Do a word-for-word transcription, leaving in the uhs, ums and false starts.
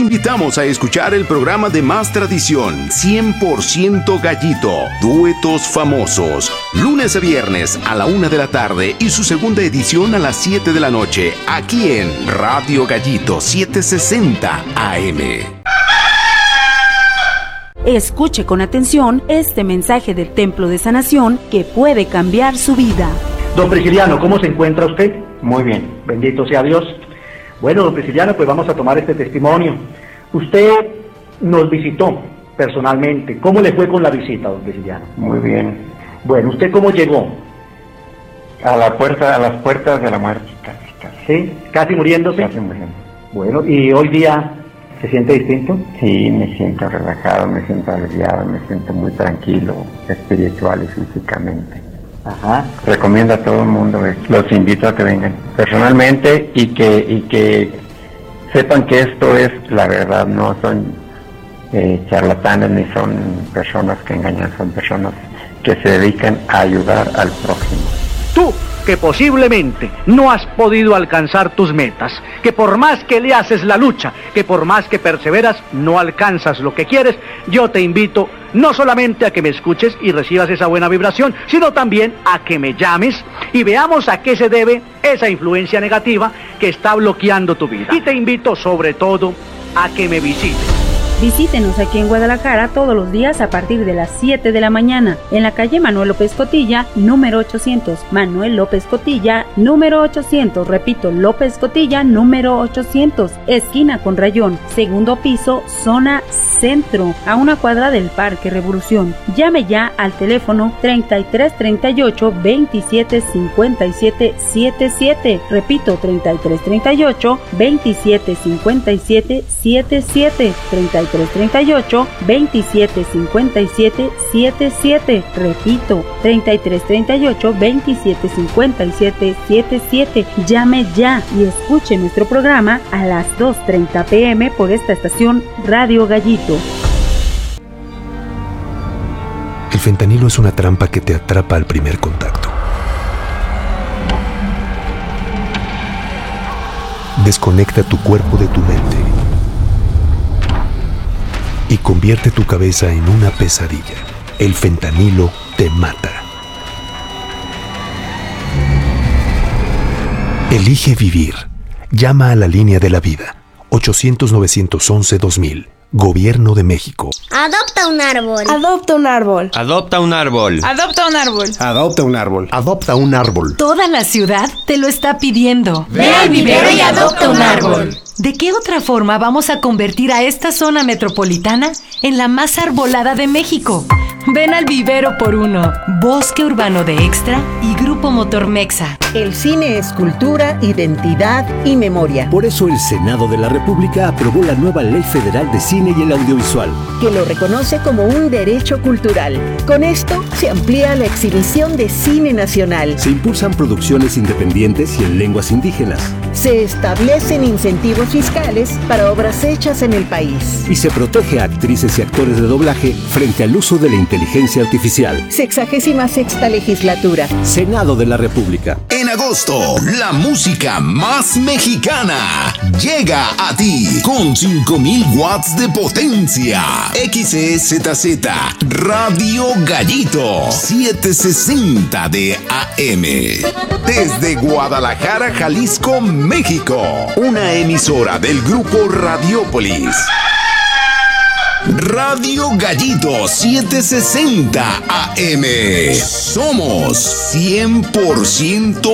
invitamos a escuchar el programa de más tradición, cien por ciento Gallito, duetos famosos, lunes a viernes a la una de la tarde y su segunda edición a las siete de la noche, aquí en Radio Gallito setecientos sesenta A M. Escuche con atención este mensaje del Templo de Sanación que puede cambiar su vida. Don Prisciliano, ¿cómo se encuentra usted? Muy bien, bendito sea Dios. Bueno, don Prisciliano, pues vamos a tomar este testimonio. Usted nos visitó personalmente. ¿Cómo le fue con la visita, don Prisciliano? Muy bien. Bueno, ¿usted cómo llegó? A la puerta, a las puertas de la muerte, casi, casi. ¿Sí? ¿Casi muriéndose? Casi muriendo. Bueno, ¿y hoy día se siente distinto? Sí, me siento relajado, me siento aliviado, me siento muy tranquilo, espiritual y físicamente. Ajá. Recomiendo a todo el mundo, los invito a que vengan personalmente y que y que sepan que esto es la verdad, no son eh, charlatanes ni son personas que engañan, son personas que se dedican a ayudar al prójimo. Tú, que posiblemente no has podido alcanzar tus metas, que por más que le haces la lucha, que por más que perseveras, no alcanzas lo que quieres, yo te invito no solamente a que me escuches y recibas esa buena vibración, sino también a que me llames y veamos a qué se debe esa influencia negativa que está bloqueando tu vida. Y te invito sobre todo a que me visites. Visítenos aquí en Guadalajara todos los días a partir de las siete de la mañana, en la calle Manuel López Cotilla, número ochocientos. Manuel López Cotilla, número ochocientos. Repito, López Cotilla, número ochocientos. Esquina con Rayón, segundo piso, zona centro, a una cuadra del Parque Revolución. Llame ya al teléfono treinta y tres treinta y ocho veintisiete cincuenta y siete setenta y siete. Repito, treinta y tres treinta y ocho veintisiete cincuenta y siete setenta y siete. treinta y tres treinta y ocho veintisiete cincuenta y siete setenta y siete. Repito, treinta y tres treinta y ocho veintisiete cincuenta y siete setenta y siete. Llame ya y escuche nuestro programa a las dos treinta pm por esta estación Radio Gallito. El fentanilo es una trampa que te atrapa al primer contacto. Desconecta tu cuerpo de tu mente y convierte tu cabeza en una pesadilla. El fentanilo te mata. Elige vivir. Llama a la línea de la vida. ochocientos novecientos once dos mil. Gobierno de México. Adopta un árbol. Adopta un árbol. Adopta un árbol. Adopta un árbol. Adopta un árbol. Adopta un árbol. Toda la ciudad te lo está pidiendo. Ve al vivero y adopta un árbol. ¿De qué otra forma vamos a convertir a esta zona metropolitana en la más arbolada de México? Ven al vivero por uno. Bosque Urbano de Extra y Grupo Motor Mexa. El cine es cultura, identidad y memoria. Por eso el Senado de la República aprobó la nueva Ley Federal de Cine y el Audiovisual, que lo reconoce como un derecho cultural. Con esto se amplía la exhibición de cine nacional. Se impulsan producciones independientes y en lenguas indígenas. Se establecen incentivos fiscales para obras hechas en el país. Y se protege a actrices y actores de doblaje frente al uso de la inteligencia artificial. Sexagésima sexta legislatura. Senado de la República. En agosto, la música más mexicana llega a ti con cinco mil watts de potencia. X E Z Z Radio Gallito setecientos sesenta de A M. Desde Guadalajara, Jalisco, México. Una emisora del grupo Radiópolis. Radio Gallito setecientos sesenta A M. Somos cien por ciento